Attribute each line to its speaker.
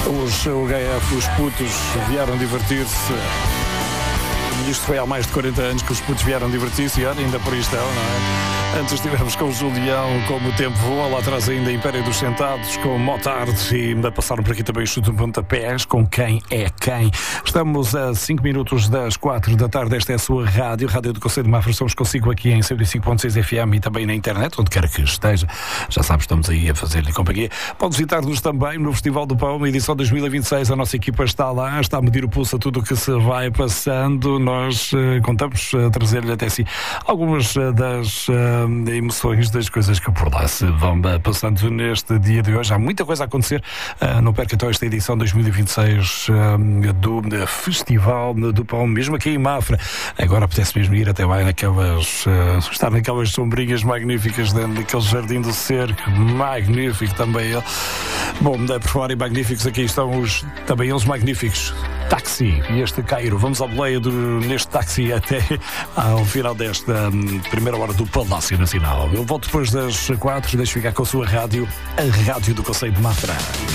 Speaker 1: Os UHF, os putos, vieram divertir-se. Isto foi há mais de 40 anos que os putos vieram divertir-se e olha, ainda por aí estão, não é? Antes estivemos com o Julião, Como o Tempo Voa, lá atrás ainda Império dos Sentados, com Motards e ainda passaram por aqui também os Chute de Pontapés, com Quem é Quem. Estamos a 5 minutos das 4 da tarde, esta é a sua rádio do Conselho de Mafra, estamos consigo aqui em 105.6 FM e também na internet, onde quer que esteja. Já sabes, estamos aí a fazer-lhe companhia. Pode visitar-nos também no Festival do Pão, edição 2026, a nossa equipa está lá, está a medir o pulso a tudo o que se vai passando. Nós contamos trazer-lhe até si algumas das emoções, das coisas que por lá se vão passando neste dia de hoje. Há muita coisa a acontecer. Não perca então esta edição 2026 do Festival do Pão, mesmo aqui em Mafra. Agora apetece mesmo ir até lá estar naquelas sombrinhas magníficas dentro daquele jardim do cerco, magnífico também ele. Bom, por falar em magníficos, aqui estão também eles magníficos. Táxi e este Cairo. Vamos à boleia neste táxi até ao final desta primeira hora do Palácio Nacional. Eu volto depois das 4, deixo ficar com a sua rádio, a rádio do Conselho de Mafra.